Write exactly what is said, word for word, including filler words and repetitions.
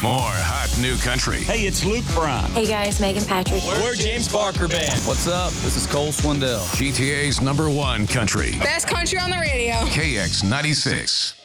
More hot new country. Hey, it's Luke Bryan. Hey guys, Megan Patrick. We're James Barker Band. What's up? This is Cole Swindell. G T A's number one country. Best country on the radio. K X ninety-six.